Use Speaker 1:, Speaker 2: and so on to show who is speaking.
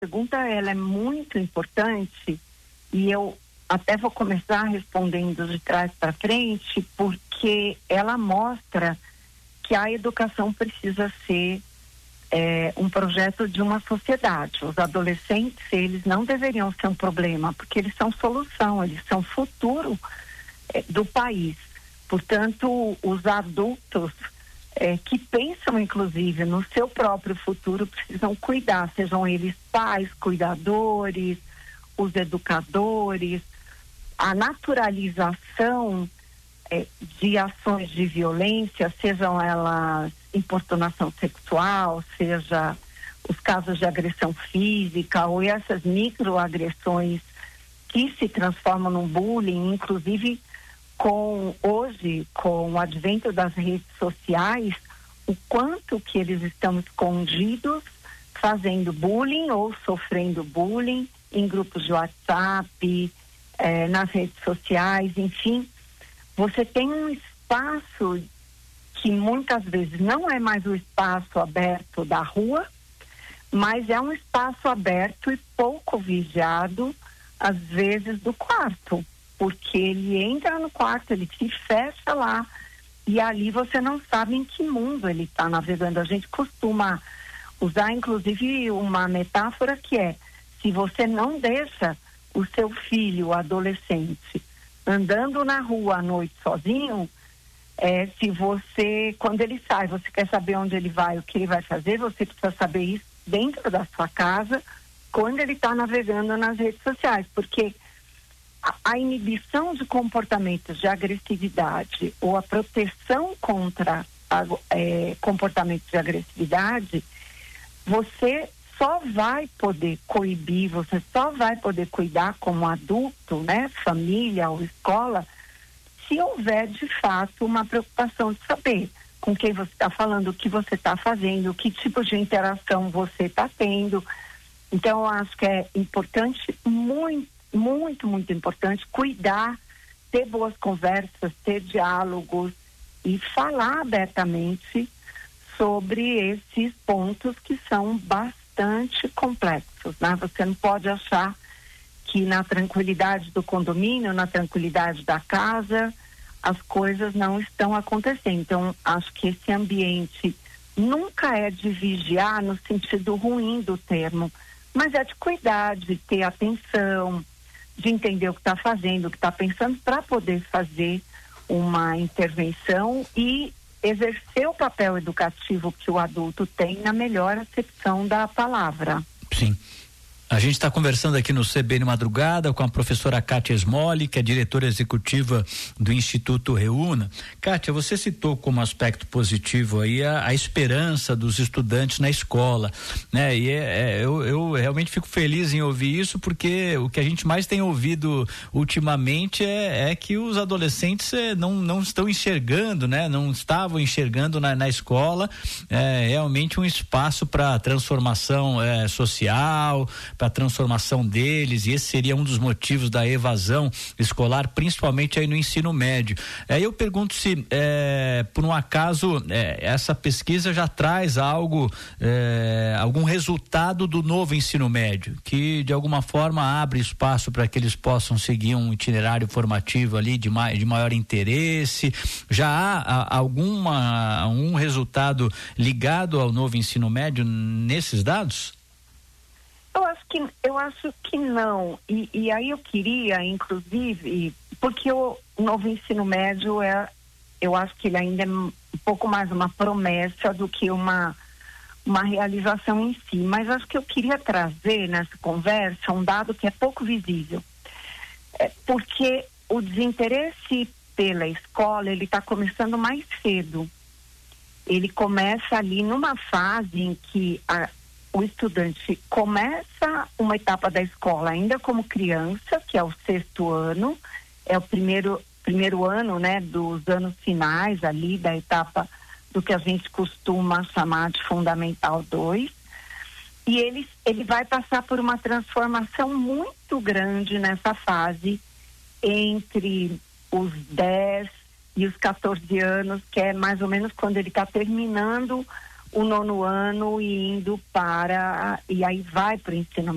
Speaker 1: pergunta ela é muito importante e eu até vou começar respondendo de trás para frente, porque ela mostra que a educação precisa ser um projeto de uma sociedade. Os adolescentes, eles não deveriam ser um problema, porque eles são solução, eles são futuro do país. Portanto, os adultos que pensam, inclusive, no seu próprio futuro, precisam cuidar, sejam eles pais, cuidadores, os educadores. A naturalização de ações de violência, sejam elas importunação sexual, seja os casos de agressão física ou essas microagressões que se transformam num bullying, inclusive hoje, com o advento das redes sociais, o quanto que eles estão escondidos fazendo bullying ou sofrendo bullying em grupos de WhatsApp, nas redes sociais, enfim. Você tem um espaço que muitas vezes não é mais o espaço aberto da rua, mas é um espaço aberto e pouco vigiado, às vezes, do quarto. Porque ele entra no quarto, ele se fecha lá e ali você não sabe em que mundo ele está navegando. A gente costuma usar, inclusive, uma metáfora que é: se você não deixa o seu filho, o adolescente, andando na rua à noite sozinho, se você, quando ele sai, você quer saber onde ele vai, o que ele vai fazer, você precisa saber isso dentro da sua casa, quando ele está navegando nas redes sociais, porque a inibição de comportamentos de agressividade ou a proteção contra comportamentos de agressividade, você só vai poder coibir, você só vai poder cuidar como adulto, né, família ou escola, se houver de fato uma preocupação de saber com quem você está falando, o que você está fazendo, que tipo de interação você está tendo. Então, eu acho que é importante, muito, muito importante, cuidar, ter boas conversas, ter diálogos e falar abertamente sobre esses pontos que são bastante complexos, né? Você não pode achar que na tranquilidade do condomínio, na tranquilidade da casa, as coisas não estão acontecendo. Então, acho que esse ambiente nunca é de vigiar no sentido ruim do termo, mas é de cuidar, de ter atenção, de entender o que está fazendo, o que está pensando, para poder fazer uma intervenção e exercer o papel educativo que o adulto tem na melhor acepção da palavra.
Speaker 2: Sim. A gente está conversando aqui no CBN Madrugada com a professora Kátia Smolli, que é diretora executiva do Instituto Reúna. Kátia, você citou como aspecto positivo aí a esperança dos estudantes na escola, né? E eu realmente fico feliz em ouvir isso, porque o que a gente mais tem ouvido ultimamente é que os adolescentes não estão enxergando, né? Não estavam enxergando na escola realmente um espaço para transformação social, para a transformação deles, e esse seria um dos motivos da evasão escolar, principalmente aí no ensino médio. Eu pergunto se, por um acaso, essa pesquisa já traz algum resultado do novo ensino médio, que de alguma forma abre espaço para que eles possam seguir um itinerário formativo ali de maior interesse. Já há algum resultado ligado ao novo ensino médio nesses dados?
Speaker 1: Eu acho que não. E aí eu queria, inclusive, porque o novo ensino médio eu acho que ele ainda é um pouco mais uma promessa do que uma realização em si. Mas acho que eu queria trazer nessa conversa um dado que é pouco visível. Porque o desinteresse pela escola, ele está começando mais cedo. Ele começa ali numa fase em que o estudante começa uma etapa da escola ainda como criança, que é o 6º ano, é o primeiro ano, né, dos anos finais ali da etapa do que a gente costuma chamar de Fundamental 2, e ele vai passar por uma transformação muito grande nessa fase entre os 10 e os 14 anos, que é mais ou menos quando ele está terminando o 9º ano e indo e aí vai para o ensino